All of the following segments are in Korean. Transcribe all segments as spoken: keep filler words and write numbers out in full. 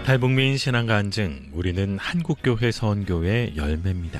탈북민 신앙 간증, 우리는 한국교회 선교의 열매입니다.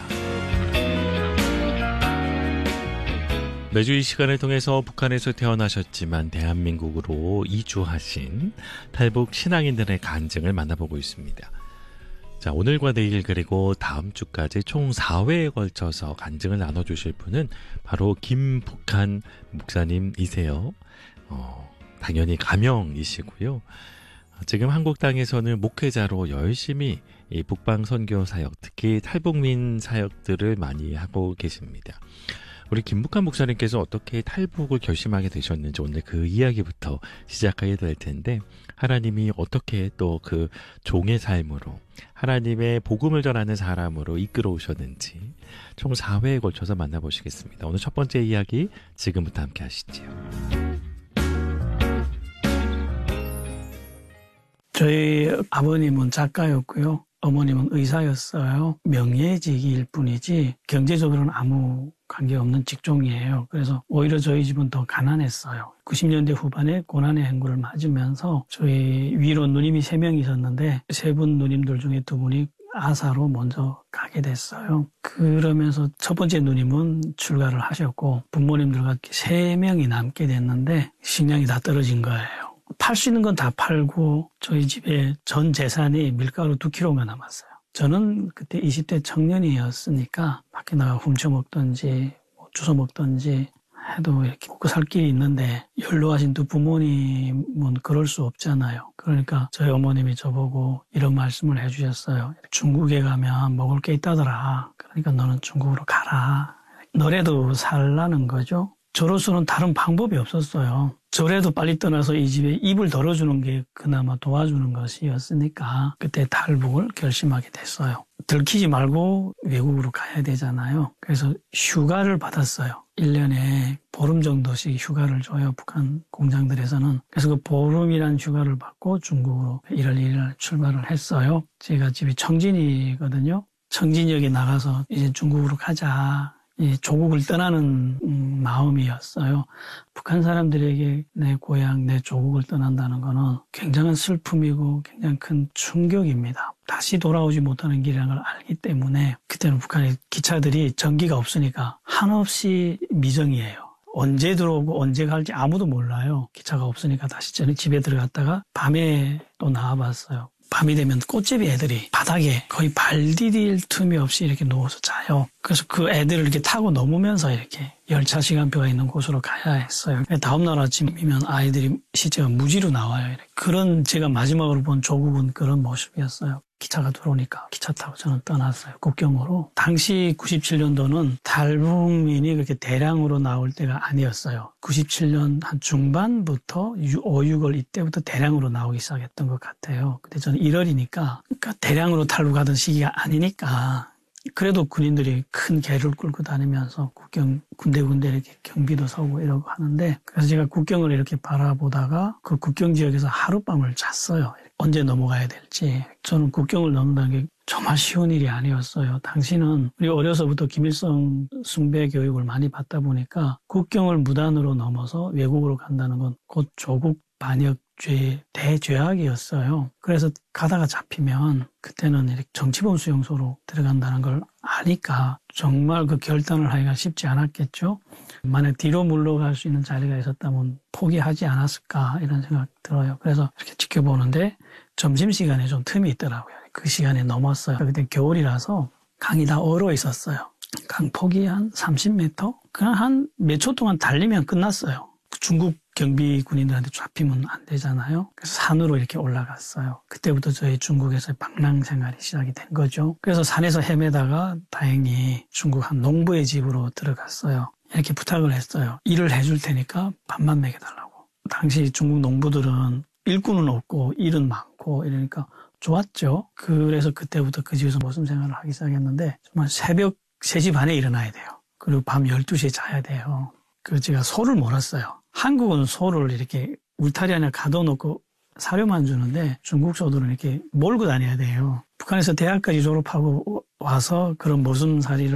매주 이 시간을 통해서 북한에서 태어나셨지만 대한민국으로 이주하신 탈북 신앙인들의 간증을 만나보고 있습니다. 자, 오늘과 내일 그리고 다음 주까지 총 사 회에 걸쳐서 간증을 나눠주실 분은 바로 김북한 목사님이세요. 어, 당연히 가명이시고요. 지금 한국 땅에서는 목회자로 열심히 이 북방 선교 사역, 특히 탈북민 사역들을 많이 하고 계십니다. 우리 김북한 목사님께서 어떻게 탈북을 결심하게 되셨는지 오늘 그 이야기부터 시작하게 될 텐데, 하나님이 어떻게 또 그 종의 삶으로 하나님의 복음을 전하는 사람으로 이끌어 오셨는지 총 사 회에 걸쳐서 만나보시겠습니다. 오늘 첫 번째 이야기 지금부터 함께 하시죠. 저희 아버님은 작가였고요. 어머님은 의사였어요. 명예직일 뿐이지 경제적으로는 아무 관계없는 직종이에요. 그래서 오히려 저희 집은 더 가난했어요. 구십 년대 후반에 고난의 행군을 맞으면서 저희 위로 누님이 세 명 있었는데 세 분 누님들 중에 두 분이 아사로 먼저 가게 됐어요. 그러면서 첫 번째 누님은 출가를 하셨고 부모님들과 세 명이 남게 됐는데 식량이 다 떨어진 거예요. 팔 수 있는 건 다 팔고 저희 집에 전 재산이 밀가루 두 킬로가 남았어요. 저는 그때 이십 대 청년이었으니까 밖에 나가 훔쳐먹든지 뭐 주워먹든지 해도 이렇게 먹고 살 길이 있는데 연로하신 두 부모님은 그럴 수 없잖아요. 그러니까 저희 어머님이 저보고 이런 말씀을 해주셨어요. 중국에 가면 먹을 게 있다더라. 그러니까 너는 중국으로 가라. 너라도 살라는 거죠. 저로서는 다른 방법이 없었어요. 저라도 빨리 떠나서 이 집에 입을 덜어주는 게 그나마 도와주는 것이었으니까 그때 탈북을 결심하게 됐어요. 들키지 말고 외국으로 가야 되잖아요. 그래서 휴가를 받았어요. 일 년에 보름 정도씩 휴가를 줘요, 북한 공장들에서는. 그래서 그 보름이란 휴가를 받고 중국으로 일월 일 일 출발을 했어요. 제가 집이 청진이거든요. 청진역에 나가서 이제 중국으로 가자. 이 조국을 떠나는 음, 마음이었어요. 북한 사람들에게 내 고향, 내 조국을 떠난다는 거는 굉장한 슬픔이고 굉장히 큰 충격입니다. 다시 돌아오지 못하는 길이라는 걸 알기 때문에 그때는 북한의 기차들이 전기가 없으니까 한없이 미정이에요. 언제 들어오고 언제 갈지 아무도 몰라요. 기차가 없으니까 다시 저는 집에 들어갔다가 밤에 또 나와봤어요. 밤이 되면 꽃제비 애들이 바닥에 거의 발 디딜 틈이 없이 이렇게 누워서 자요. 그래서 그 애들을 이렇게 타고 넘으면서 이렇게 열차 시간표가 있는 곳으로 가야 했어요. 다음날 아침이면 아이들이 시체가 무지로 나와요. 이렇게. 그런 제가 마지막으로 본 조국은 그런 모습이었어요. 기차가 들어오니까 기차 타고 저는 떠났어요. 국경으로. 당시 구십칠 년도는 탈북민이 그렇게 대량으로 나올 때가 아니었어요. 구십칠 년 한 중반부터 오, 유월 이때부터 대량으로 나오기 시작했던 것 같아요. 근데 저는 일월이니까 그러니까 대량으로 탈북하던 시기가 아니니까 그래도 군인들이 큰 개를 끌고 다니면서 국경 군데군데 이렇게 경비도 서고 이러고 하는데 그래서 제가 국경을 이렇게 바라보다가 그 국경 지역에서 하룻밤을 잤어요. 언제 넘어가야 될지. 저는 국경을 넘는다는 게 정말 쉬운 일이 아니었어요. 당시는 우리 어려서부터 김일성 숭배 교육을 많이 받다 보니까 국경을 무단으로 넘어서 외국으로 간다는 건 곧 조국 반역죄 대죄악이었어요. 그래서 가다가 잡히면 그때는 이렇게 정치범 수용소로 들어간다는 걸 아니까 정말 그 결단을 하기가 쉽지 않았겠죠. 만약 뒤로 물러갈 수 있는 자리가 있었다면 포기하지 않았을까 이런 생각 들어요. 그래서 이렇게 지켜보는데 점심시간에 좀 틈이 있더라고요. 그 시간에 넘었어요. 그때 겨울이라서 강이 다 얼어 있었어요. 강 폭이 한 삼십 미터? 그냥 한 몇 초 동안 달리면 끝났어요. 중국 경비 군인들한테 잡히면 안 되잖아요. 그래서 산으로 이렇게 올라갔어요. 그때부터 저희 중국에서의 방랑 생활이 시작이 된 거죠. 그래서 산에서 헤매다가 다행히 중국 한 농부의 집으로 들어갔어요. 이렇게 부탁을 했어요. 일을 해줄 테니까 밥만 먹여달라고. 당시 중국 농부들은 일꾼은 없고 일은 많고 이러니까 좋았죠. 그래서 그때부터 그 집에서 모범 생활을 하기 시작했는데 정말 새벽 세 시 반에 일어나야 돼요. 그리고 밤 열두 시에 자야 돼요. 그 제가 소를 몰았어요. 한국은 소를 이렇게 울타리 안에 가둬놓고 사료만 주는데 중국 소들은 이렇게 몰고 다녀야 돼요. 북한에서 대학까지 졸업하고 와서 그런 모순살이를